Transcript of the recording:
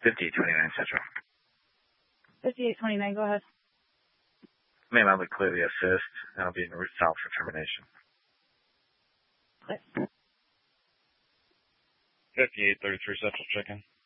5829 Central. 5829, go ahead. Ma'am, I would clearly assist, and I'll be in route south for termination. Okay. 5833 Central, check-in.